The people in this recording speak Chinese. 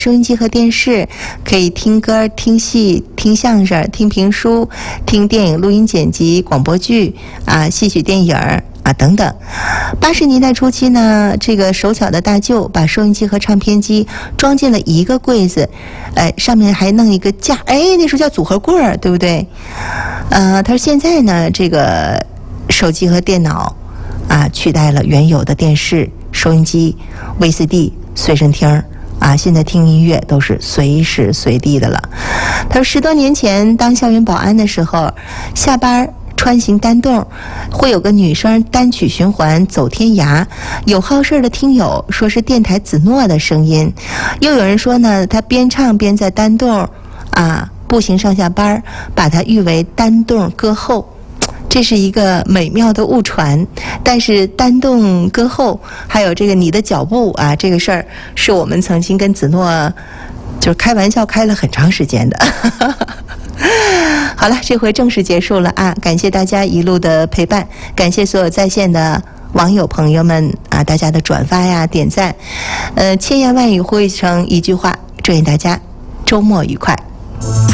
收音机和电视，可以听歌、听戏、听相声、听评书、听电影录音剪辑、广播剧啊、戏曲电影啊等等。80年代初期呢，这个手巧的大舅把收音机和唱片机装进了一个柜子，上面还弄一个架，那时候叫组合柜儿，对不对？他说现在呢，这个手机和电脑啊取代了原有的电视、收音机、VCD、随身听。现在听音乐都是随时随地的了。他说10多年前当校园保安的时候，下班穿行单栋，会有个女生单曲循环走天涯，有好事的听友说是电台子诺的声音，又有人说呢，她边唱边在单栋步行上下班，把她誉为单栋歌后。这是一个美妙的误传，但是单栋歌后还有这个你的脚步这个事儿是我们曾经跟子诺就是开玩笑开了很长时间的。好了，这回正式结束了感谢大家一路的陪伴，感谢所有在线的网友朋友们大家的转发呀、点赞，千言万语汇成一句话，祝愿大家周末愉快。